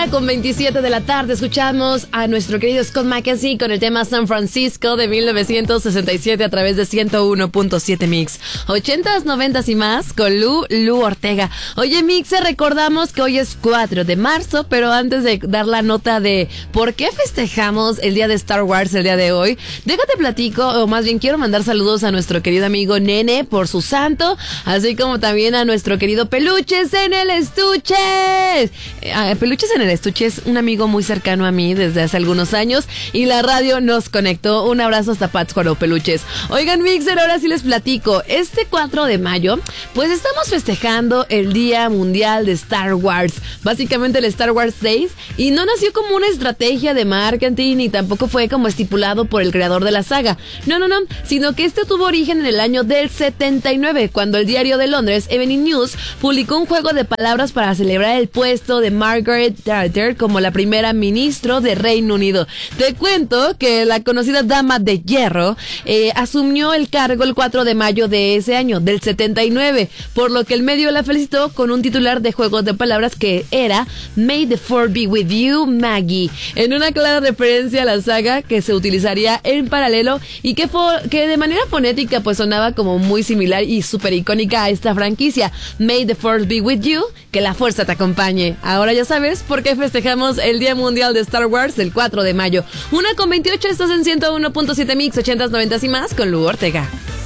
1:27 de la tarde escuchamos a nuestro querido Scott McKenzie con el tema San Francisco de 1967 a través de 101.7 Mix. 80s, 90s y más con Lu Ortega. Oye, Mix, recordamos que hoy es 4 de marzo, pero antes de dar la nota de por qué festejamos el día de Star Wars el día de hoy, déjate platico, o más bien quiero mandar saludos a nuestro querido amigo Nene por su santo, así como también a nuestro querido Peluches en el Estuche. Peluches en el Estuche es un amigo muy cercano a mí desde hace algunos años y la radio nos conectó. Un abrazo hasta Pátzcuaro, Peluches. Oigan, Mixer, ahora sí les platico. Este 4 de mayo, pues estamos festejando el Día Mundial de Star Wars, básicamente el Star Wars Days, y no nació como una estrategia de marketing ni tampoco fue como estipulado por el creador de la saga. No, sino que este tuvo origen en el año del 79, cuando el diario de Londres, Evening News, publicó un juego de palabras para celebrar el puesto de Margaret Thatcher como la primera ministro de Reino Unido. Te cuento que la conocida Dama de Hierro asumió el cargo el 4 de mayo de ese año, del 79, por lo que el medio la felicitó con un titular de juegos de palabras que era May the Fourth be with you, Maggie, en una clara referencia a la saga que se utilizaría en paralelo y que de manera fonética pues sonaba como muy similar y súper icónica a esta franquicia. May the Force be with you, que la fuerza te acompañe. Ahora ya sabes por qué festejamos el Día Mundial de Star Wars el 4 de mayo. 1:28, estás en 101.7 Mix, 80s, 90s y más con Lu Ortega.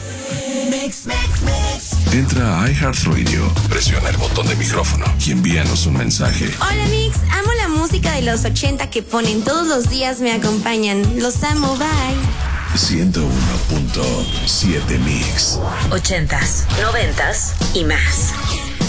Entra a iHeartRadio, presiona el botón de micrófono y envíanos un mensaje. Hola, Mix, amo la música de los 80 que ponen todos los días, me acompañan. Los amo, bye. 101.7 Mix. 80s, 90s y más.